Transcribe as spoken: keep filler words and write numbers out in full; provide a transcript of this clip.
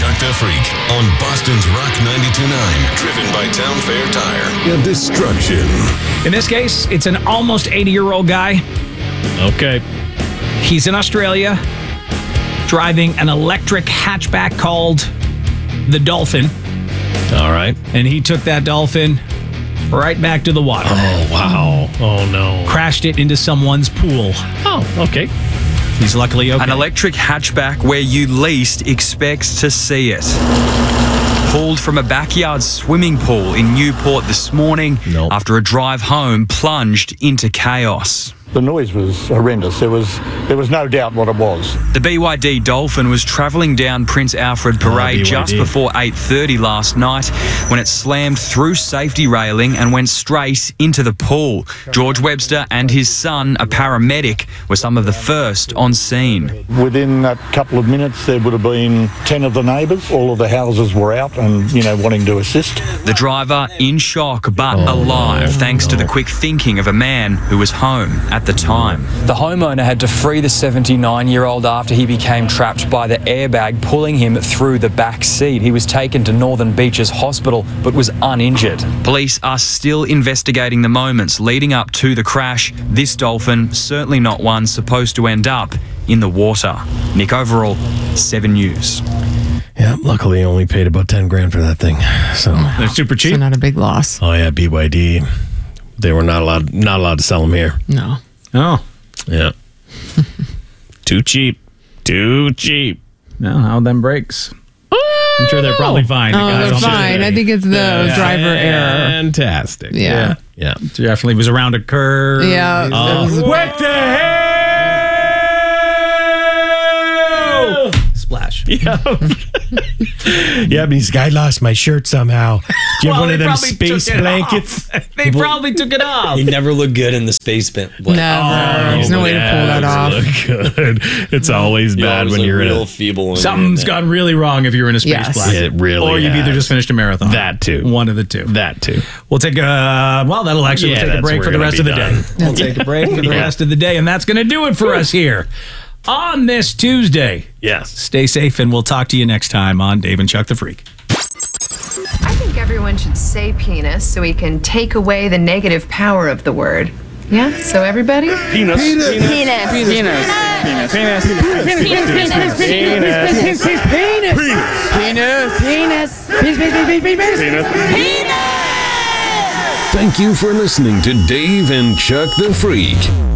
Chuck the Freak on Boston's Rock ninety-two point nine. Driven by Town Fair Tire. And Destruction. In this case, it's an almost eighty-year-old guy. Okay. He's in Australia driving an electric hatchback called the Dolphin. All right. And he took that Dolphin right back to the water. Oh, wow. Oh, no. Crashed it into someone's pool. Oh, okay. He's luckily okay. An electric hatchback where you least expect to see it. Pulled from a backyard swimming pool in Newport this morning Nope. after a drive home plunged into chaos. The noise was horrendous. There was there was no doubt what it was. The B Y D Dolphin was travelling down Prince Alfred Parade Oh, just before eight thirty last night when it slammed through safety railing and went straight into the pool. George Webster and his son, a paramedic, were some of the first on scene. Within a couple of minutes, there would have been ten of the neighbours. All of the houses were out and, you know, wanting to assist. The driver in shock but alive thanks to the quick thinking of a man who was home at the time. The homeowner had to free the seventy-nine-year-old after he became trapped by the airbag, pulling him through the back seat. He was taken to Northern Beaches Hospital but was uninjured. Police are still investigating the moments leading up to the crash. This Dolphin, certainly not one supposed to end up in the water. Nick Overall, seven News. Yeah, luckily I only paid about ten grand for that thing. So They're super cheap. So not a big loss. Oh yeah, B Y D. They were not allowed not allowed to sell them here. No. Oh. Yeah. Too cheap. Too cheap. No, how them brakes? I'm sure they're probably fine. The Oh, guys they're on the fine. day. I think it's the Yeah. driver error. Fantastic. Yeah. Yeah. Definitely was around a curve. Yeah. it was- What the hell? Splash. Yeah. Yeah, but he's guy lost my shirt somehow. Do you have Well, one of they them probably space took it blankets? off. They probably took it off. He never looked good in the space blanket. Never. There's no way to pull that off. Look good. It's always bad when you're in real a feeble. When Something's you're in gone really wrong if you're in a space Yes. blanket. It really Or you've either has. just finished a marathon. That too. One of the two. that too. We'll take a, well, that'll actually, Yeah, we'll take a that's break where for the we're rest of the gonna day. be We'll take a break for the Yeah. rest of the day, and that's going to do it for us here on this Tuesday. Yes. Stay safe, and we'll talk to you next time on Dave and Chuck the Freak. I think everyone should say penis so we can take away the negative power of the word. Yeah? So everybody? Penis. Penis. Penis. Penis. Penis. Penis. Penis. Penis. Penis. Penis. Penis. Penis. Penis. Penis. Thank you for listening to Dave and Chuck the Freak.